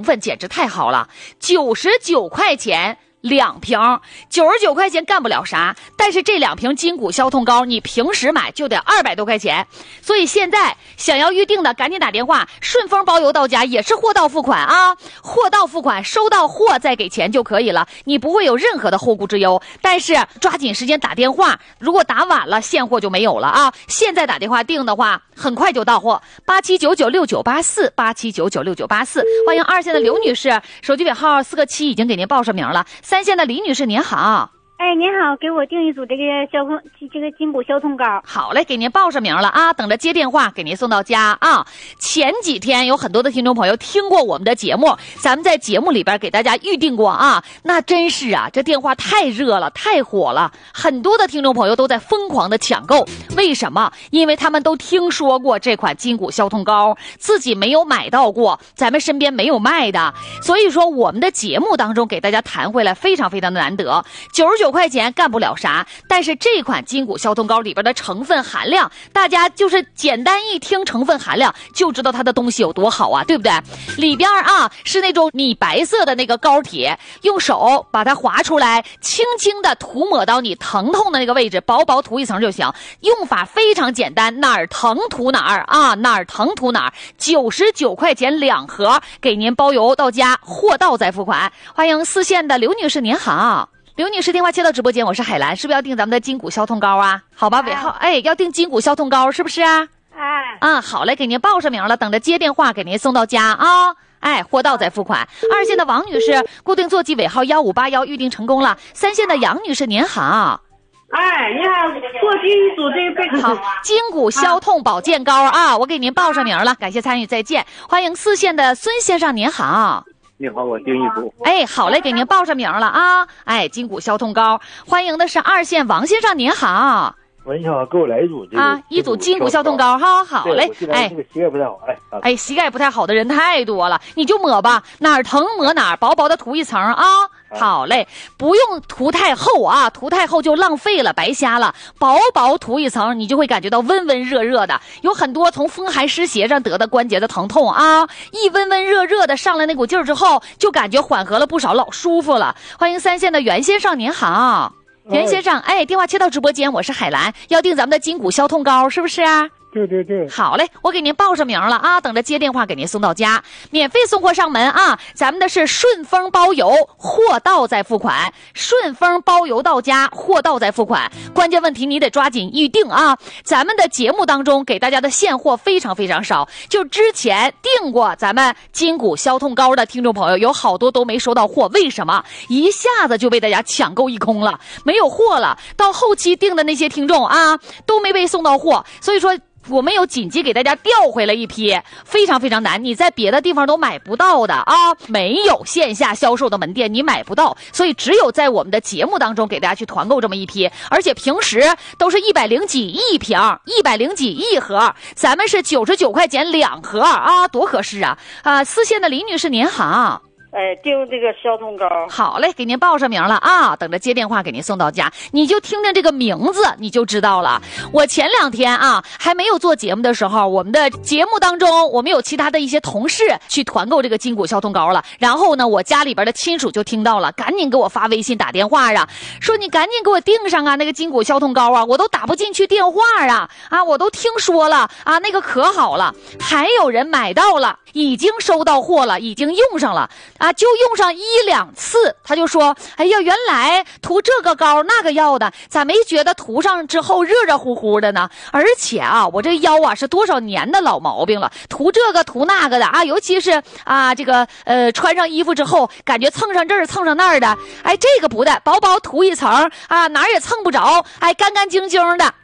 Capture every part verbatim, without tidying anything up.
分简直太好了，九十九块钱两瓶，九十九块钱干不了啥，但是这两瓶筋骨消痛膏你平时买就得二百多块钱，所以现在想要预定的赶紧打电话，顺丰包邮到家，也是货到付款啊，货到付款，收到货再给钱就可以了，你不会有任何的后顾之忧。但是抓紧时间打电话，如果打晚了现货就没有了啊，现在打电话订的话很快就到货。八七九九六九八四八七九九六九八四，欢迎二线的刘女士，手机尾号四个七已经给您报上名了。三线的李女士您好。 哎，您好，给我订一组这个消痛这个筋骨消痛膏。 好嘞，给您报上名了啊，等着接电话给您送到家啊。前几天有很多的听众朋友听过我们的节目，咱们在节目里边给大家预定过啊，那真是啊，这电话太热了，太火了，很多的听众朋友都在疯狂的抢购。为什么？因为他们都听说过这款筋骨消痛膏，自己没有买到过，咱们身边没有卖的，所以说我们的节目当中给大家谈回来非常非常的难得。九十九块钱干不了啥，但是这款筋骨消痛膏里边的成分含量，大家就是简单一听成分含量就知道它的东西有多好啊，对不对？里边啊是那种米白色的那个膏铁，用手把它划出来，轻轻的涂抹到你疼痛的那个位置，薄薄涂一层就行。用法非常简单，哪儿疼涂哪儿啊，哪儿疼涂哪儿。九十九块钱两盒，给您包邮到家，货到再付款。欢迎四线的刘女士您好。刘女士电话接到直播间，我是海兰，是不是要订咱们的筋骨消痛膏啊？好吧，尾号哎，要订筋骨消痛膏是不是啊？ 哎， 啊，好嘞，给您报上名了，等着接电话给您送到家啊。哎，货到再付款。二线的王女士，固定座机尾号幺五八幺预定成功了。三线的杨女士您好。 哎，你好，过去一组这个备好，筋骨消痛保健膏啊，我给您报上名了，感谢参与，再见。欢迎四线的孙先生您好。 你好，我订一组。 哎，好嘞，给您报上名了啊！哎，筋骨消痛膏，欢迎的是二线王先生您好。 喂，你好，给我来一组这个啊，一组筋骨消痛膏哈，好嘞。哎， 这个膝盖不太好，哎， 哎，膝盖不太好的人太多了，你就抹吧，哪儿疼抹哪儿，薄薄的涂一层啊。好嘞，不用涂太厚啊，涂太厚就浪费了，白瞎了。薄薄涂一层，你就会感觉到温温热热的。有很多从风寒湿邪上得的关节的疼痛啊，一温温热热的上来那股劲儿之后，就感觉缓和了不少，老舒服了。欢迎三线的袁先生您好。袁先生，哎，电话切到直播间，我是海兰，要订咱们的筋骨消痛膏是不是啊？ 对对对， 好嘞，我给您报上名了啊，等着接电话给您送到家，免费送货上门啊！咱们的是顺丰包邮，货到再付款，顺丰包邮到家，货到再付款。关键问题你得抓紧预定啊！咱们的节目当中给大家的现货非常非常少，就之前订过咱们筋骨消痛膏的听众朋友，有好多都没收到货，为什么？一下子就被大家抢购一空了，没有货了。到后期订的那些听众啊，都没被送到货，所以说我们有紧急给大家调回了一批，非常非常难，你在别的地方都买不到的啊，没有线下销售的门店你买不到，所以只有在我们的节目当中给大家去团购这么一批，而且平时都是一百零几一瓶，一百零几一盒，咱们是九十九块钱两盒啊，多合适啊！啊，四线的李女士您好。 哎，订这个消痛膏。 好嘞，给您报上名了啊，等着接电话给您送到家。你就听听这个名字，你就知道了。我前两天啊，还没有做节目的时候，我们的节目当中，我们有其他的一些同事去团购这个筋骨消痛膏了。然后呢，我家里边的亲属就听到了，赶紧给我发微信打电话啊，说你赶紧给我订上啊，那个筋骨消痛膏啊，我都打不进去电话啊，啊，我都听说了啊，那个可好了。还有人买到了，已经收到货了，已经用上了。啊，就用上一两次，他就说：“哎呀，原来涂这个膏那个药的，咋没觉得涂上之后热热乎乎的呢？而且啊，我这腰啊是多少年的老毛病了，涂这个涂那个的啊，尤其是啊这个呃穿上衣服之后，感觉蹭上这儿蹭上那儿的，哎，这个不的，薄薄涂一层啊，哪儿也蹭不着，哎，干干净净的。”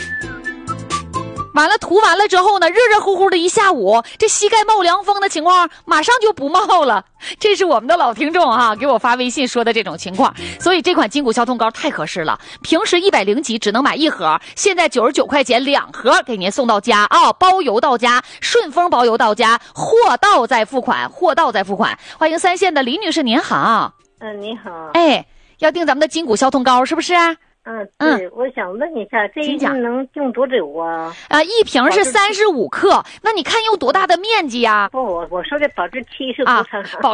完了涂完了之后呢，热热乎乎的一下午，这膝盖冒凉风的情况马上就不冒了。这是我们的老听众哈、啊、给我发微信说的这种情况，所以这款筋骨消痛膏太合适了。平时一百零几只能买一盒，现在九十九块钱两盒给您送到家啊，包邮到家，顺丰包邮到家，货到再付款，货到再付款。欢迎三线的李女士您好。 嗯，你好。 哎，要订咱们的筋骨消痛膏是不是？ 嗯，对，我想问一下，这一瓶能用多久啊？ 啊，一瓶是三十五克，那你看用多大的面积呀？ 不，我我说的保质期是多长？ 啊，保